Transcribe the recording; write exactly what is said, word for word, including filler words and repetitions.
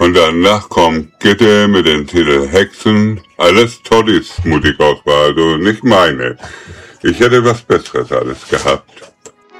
Und danach kommt Gitte mit dem Titel Hexen. Alles Toddys Musikauswahl, also nicht meine. Ich hätte was Besseres alles gehabt.